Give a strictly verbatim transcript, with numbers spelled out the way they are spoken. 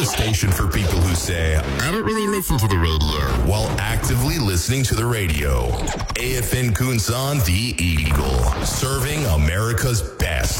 station for people who say, I don't really listen to the radio, while actively listening to the radio. A F N Kunsan, the Eagle, serving America's best.